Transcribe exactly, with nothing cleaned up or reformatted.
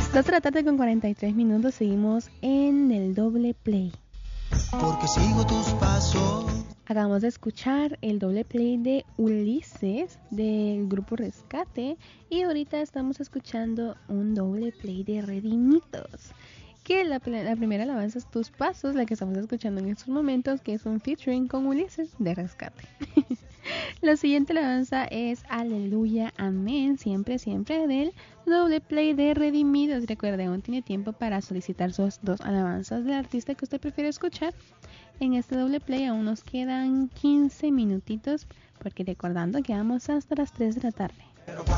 dos de la tarde con cuarenta y tres minutos, seguimos en el doble play. Porque sigo tus pasos. Acabamos de escuchar el doble play de Ulises del grupo Rescate y ahorita estamos escuchando un doble play de Redimidos, que la, la primera alabanza es Tus Pasos, la que estamos escuchando en estos momentos, que es un featuring con Ulises de Rescate. La siguiente alabanza es Aleluya, Amén, siempre, siempre del doble play de Redimidos. Recuerde, aún tiene tiempo para solicitar sus dos alabanzas del artista que usted prefiere escuchar. En este doble play aún nos quedan quince minutitos, porque recordando que vamos hasta las tres de la tarde. Pero